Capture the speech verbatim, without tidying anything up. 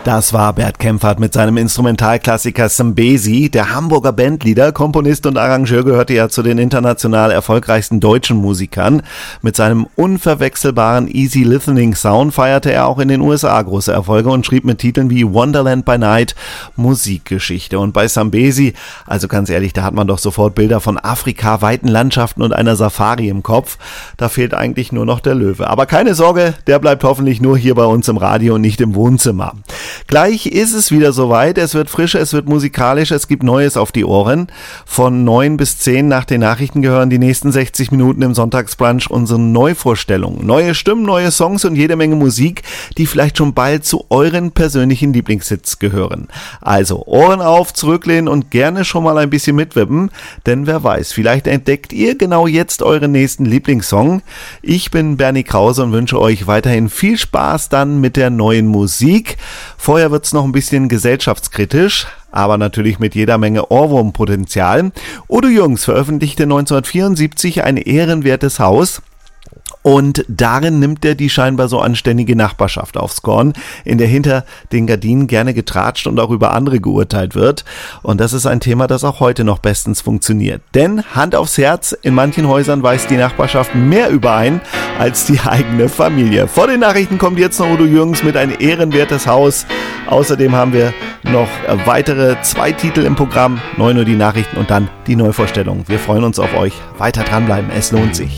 Das war Bert Kaempfert mit seinem Instrumentalklassiker Zambesi. Der Hamburger Bandleader, Komponist und Arrangeur gehörte ja zu den international erfolgreichsten deutschen Musikern. Mit seinem unverwechselbaren Easy Listening Sound feierte er auch in den U S A große Erfolge und schrieb mit Titeln wie Wonderland by Night Musikgeschichte. Und bei Zambesi, also ganz ehrlich, da hat man doch sofort Bilder von Afrika, weiten Landschaften und einer Safari im Kopf. Da fehlt eigentlich nur noch der Löwe. Aber keine Sorge, der bleibt hoffentlich nur hier bei uns im Radio und nicht im Wohnzimmer. Gleich ist es wieder soweit, es wird frisch, es wird musikalisch, es gibt Neues auf die Ohren. Von neun bis zehn nach den Nachrichten gehören die nächsten sechzig Minuten im Sonntagsbrunch unseren Neuvorstellungen. Neue Stimmen, neue Songs und jede Menge Musik, die vielleicht schon bald zu euren persönlichen Lieblingshits gehören. Also Ohren auf, zurücklehnen und gerne schon mal ein bisschen mitwippen, denn wer weiß, vielleicht entdeckt ihr genau jetzt euren nächsten Lieblingssong. Ich bin Bernie Krause und wünsche euch weiterhin viel Spaß dann mit der neuen Musik. Vorher wird's noch ein bisschen gesellschaftskritisch, aber natürlich mit jeder Menge Ohrwurmpotenzial. Udo Jürgens veröffentlichte neunzehnhundertvierundsiebzig ein ehrenwertes Haus. Und darin nimmt er die scheinbar so anständige Nachbarschaft aufs Korn, in der hinter den Gardinen gerne getratscht und auch über andere geurteilt wird. Und das ist ein Thema, das auch heute noch bestens funktioniert. Denn, Hand aufs Herz, in manchen Häusern weiß die Nachbarschaft mehr über einen als die eigene Familie. Vor den Nachrichten kommt jetzt noch Udo Jürgens mit ein ehrenwertes Haus. Außerdem haben wir noch weitere zwei Titel im Programm. neun Uhr die Nachrichten und dann die Neuvorstellung. Wir freuen uns auf euch. Weiter dranbleiben, es lohnt sich.